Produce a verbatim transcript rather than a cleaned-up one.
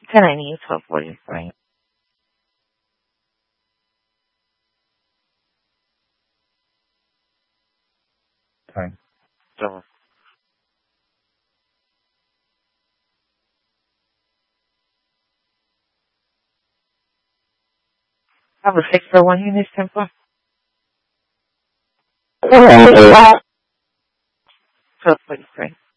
ten ninety, twelve forty-three. Fine. So, I have a six for one unit temper. twelve forty-three.